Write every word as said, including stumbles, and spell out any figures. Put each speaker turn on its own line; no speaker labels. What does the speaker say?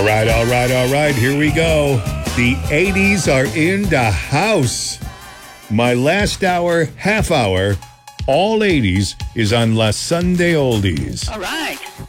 All right, all right, all right. Here we go. The eighties are in the house. My last hour, half hour, all eighties is on La Sunday Oldies.
All right.